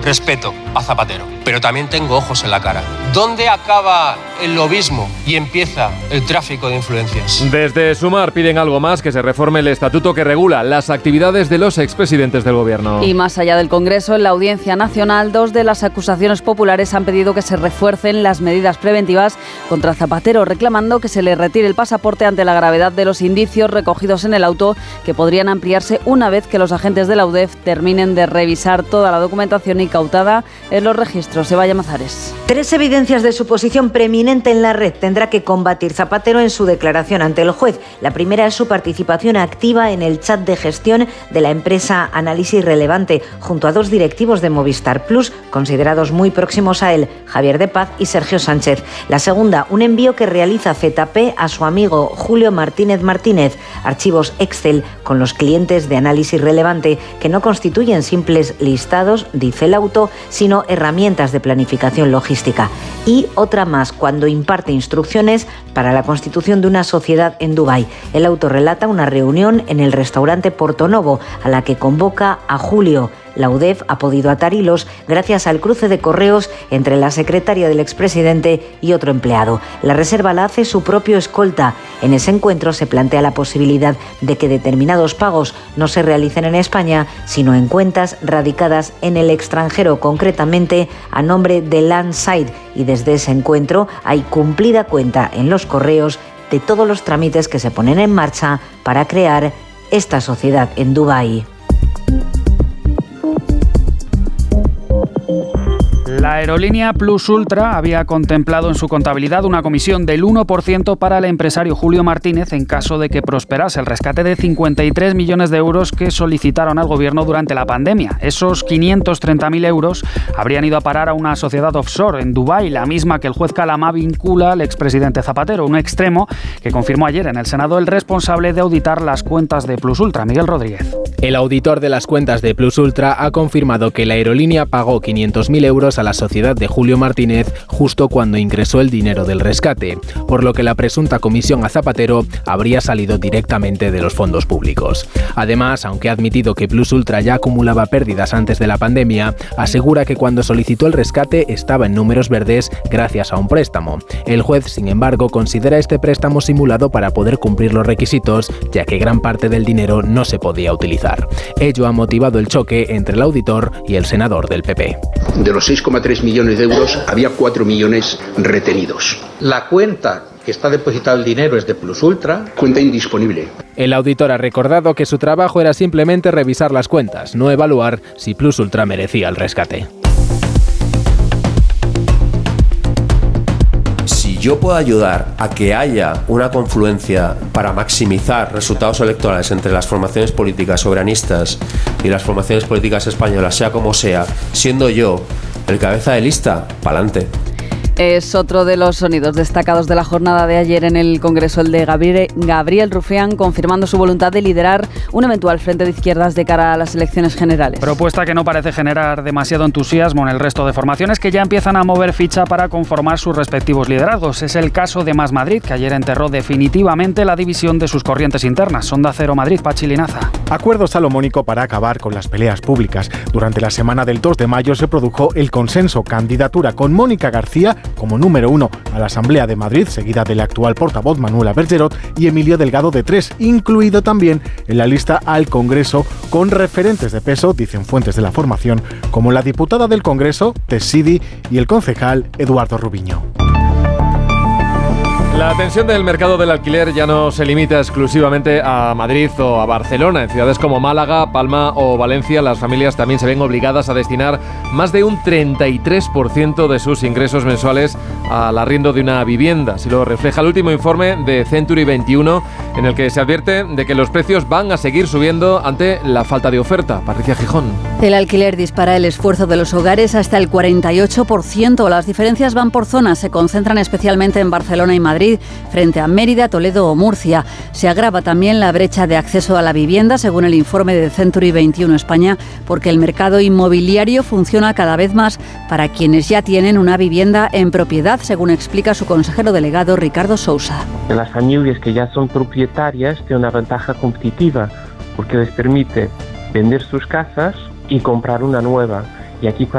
respeto a Zapatero, pero también tengo ojos en la cara. ¿Dónde acaba el lobismo y empieza el tráfico de influencias? Desde Sumar piden algo más, que se reforme el estatuto que regula las actividades de los expresidentes del gobierno. Y más allá del Congreso, en la Audiencia Nacional, 2 de las acusaciones populares han pedido que se refuercen las medidas preventivas contra Zapatero, reclamando que se le retire el pasaporte ante la gravedad de los indicios recogidos en el auto, que podrían ampliarse una vez que los agentes de la UDEF terminen de revisar toda la documentación incautada en los registros. Eva Llamazares. 3 evidencias de su posición preeminente en la red tendrá que combatir Zapatero en su declaración ante el juez. La primera es su participación activa en el chat de gestión de la empresa Análisis Relevante, junto a 2 directivos de Movistar Plus, considerados muy próximos a él, Javier de Paz y Sergio Sánchez. La segunda, un envío que realiza ZP a su amigo Julio Martínez Martínez, archivos Excel con los clientes de Análisis Relevante, que no constituyen simples listados, dice el auto, sino herramientas de planificación logística. Y otra más, cuando imparte instrucciones para la constitución de una sociedad en Dubái. El auto relata una reunión en el restaurante Portonovo, a la que convoca a Julio. La UDEF ha podido atar hilos gracias al cruce de correos entre la secretaria del expresidente y otro empleado. La reserva la hace su propio escolta. En ese encuentro se plantea la posibilidad de que determinados pagos no se realicen en España, sino en cuentas radicadas en el extranjero, concretamente a nombre de Landside. Y desde ese encuentro hay cumplida cuenta en los correos de todos los trámites que se ponen en marcha para crear esta sociedad en Dubái. La aerolínea Plus Ultra había contemplado en su contabilidad una comisión del 1% para el empresario Julio Martínez en caso de que prosperase el rescate de 53 millones de euros que solicitaron al gobierno durante la pandemia. Esos 530.000 euros habrían ido a parar a una sociedad offshore en Dubái, la misma que el juez Calamá vincula al expresidente Zapatero, un extremo que confirmó ayer en el Senado el responsable de auditar las cuentas de Plus Ultra, Miguel Rodríguez. El auditor de las cuentas de Plus Ultra ha confirmado que la aerolínea pagó 500.000 euros a la sociedad de Julio Martínez justo cuando ingresó el dinero del rescate, por lo que la presunta comisión a Zapatero habría salido directamente de los fondos públicos. Además, aunque ha admitido que Plus Ultra ya acumulaba pérdidas antes de la pandemia, asegura que cuando solicitó el rescate estaba en números verdes gracias a un préstamo. El juez, sin embargo, considera este préstamo simulado para poder cumplir los requisitos, ya que gran parte del dinero no se podía utilizar. Ello ha motivado el choque entre el auditor y el senador del PP. De los 6,3 millones de euros, había 4 millones retenidos. La cuenta que está depositado el dinero es de Plus Ultra. Cuenta indisponible. El auditor ha recordado que su trabajo era simplemente revisar las cuentas, no evaluar si Plus Ultra merecía el rescate. Yo puedo ayudar a que haya una confluencia para maximizar resultados electorales entre las formaciones políticas soberanistas y las formaciones políticas españolas, sea como sea, siendo yo el cabeza de lista, pa'lante. Es otro de los sonidos destacados de la jornada de ayer en el Congreso, el de Gabriel Rufián, confirmando su voluntad de liderar un eventual frente de izquierdas de cara a las elecciones generales. Propuesta que no parece generar demasiado entusiasmo en el resto de formaciones, que ya empiezan a mover ficha para conformar sus respectivos liderazgos. Es el caso de Más Madrid, que ayer enterró definitivamente la división de sus corrientes internas. Onda Cero Madrid, Pachi Linaza. Acuerdo salomónico para acabar con las peleas públicas. Durante la semana del 2 de mayo se produjo el consenso, candidatura con Mónica García como número 1 a la Asamblea de Madrid, seguida del actual portavoz Manuela Bergerot y Emilio Delgado de 3, incluido también en la lista al Congreso con referentes de peso, dicen fuentes de la formación, como la diputada del Congreso, Tess Sidi, y el concejal Eduardo Rubiño. La tensión del mercado del alquiler ya no se limita exclusivamente a Madrid o a Barcelona. En ciudades como Málaga, Palma o Valencia, las familias también se ven obligadas a destinar más de un 33% de sus ingresos mensuales al arriendo de una vivienda. Así lo refleja el último informe de Century 21, en el que se advierte de que los precios van a seguir subiendo ante la falta de oferta. Patricia Gijón. El alquiler dispara el esfuerzo de los hogares hasta el 48%. Las diferencias van por zonas, se concentran especialmente en Barcelona y Madrid, frente a Mérida, Toledo o Murcia. Se agrava también la brecha de acceso a la vivienda, según el informe de Century 21 España, porque el mercado inmobiliario funciona cada vez más para quienes ya tienen una vivienda en propiedad, según explica su consejero delegado Ricardo Sousa. Las familias que ya son propietarias tienen una ventaja competitiva porque les permite vender sus casas y comprar una nueva. Y aquí